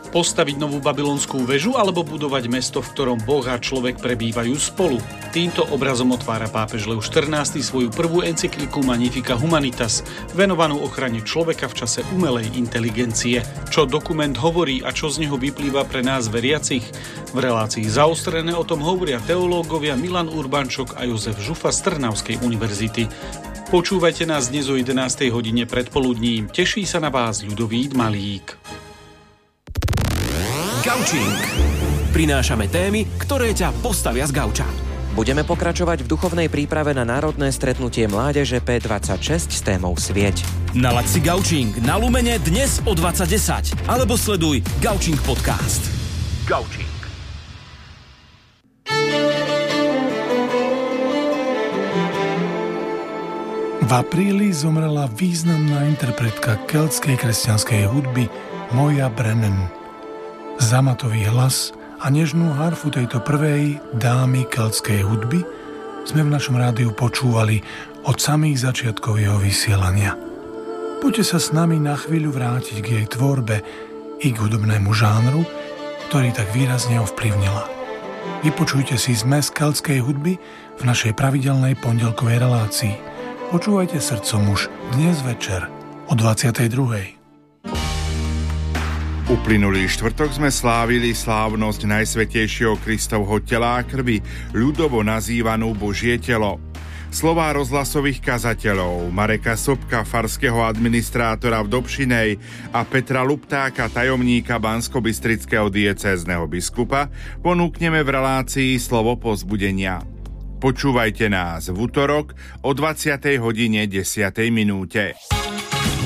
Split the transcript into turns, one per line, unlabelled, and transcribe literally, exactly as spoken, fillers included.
Postaviť novú babylonskú väžu alebo budovať mesto, v ktorom Boh a človek prebývajú spolu? Týmto obrazom otvára pápež Leoš štrnásty svoju prvú encykliku Magnificat Humanitas, venovanú ochrane človeka v čase umelej inteligencie. Čo dokument hovorí a čo z neho vyplýva pre nás veriacich? V relácii Zaostrené o tom hovoria teológovia Milan Urbančok a Jozef Žufa z Trnavskej univerzity. Počúvajte nás dnes o jedenástej hodine predpoludním. Teší sa na vás Ľudovít Malík.
Gaučing. Prinášame témy, ktoré ťa postavia z gauča.
Budeme pokračovať v duchovnej príprave na národné stretnutie mládeže pé dvadsaťšesť s témou Svieť.
Nalaď si Gaučing na Lumene dnes o dvadsať desať alebo sleduj Gaučing podcast. Gaučing.
V apríli zomrela významná interpretka keltskej kresťanskej hudby Moja Brennan. Zamatový hlas a nežnú harfu tejto prvej dámy keltskej hudby sme v našom rádiu počúvali od samých začiatkov jeho vysielania. Poďte sa s nami na chvíľu vrátiť k jej tvorbe i k hudobnému žánru, ktorý tak výrazne ovplyvnila. Vypočujte si zmes keltskej hudby v našej pravidelnej pondelkovej relácii. Počúvajte srdcom už dnes večer o dvadsiatej druhej.
Uplynulý štvrtok sme slávili slávnosť Najsvätejšieho Kristovho tela a krvi, ľudovo nazývanú Božie telo. Slová rozhlasových kazateľov Mareka Sobka, farského administrátora v Dobšinej, a Petra Luptáka, tajomníka banskobystrického diecézneho biskupa, ponúkneme v relácii Slovo povzbudenia. Počúvajte nás v utorok o dvadsiatej hodine desiatej minúte.